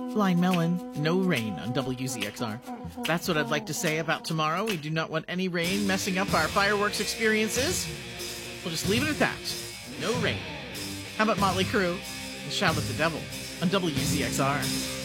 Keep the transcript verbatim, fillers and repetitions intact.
Flying Melon, no rain on W Z X R. That's what I'd like to say about tomorrow. We do not want any rain messing up our fireworks experiences. We'll just leave it at that. No rain. How about Motley Crue? Shout at the Devil on W Z X R.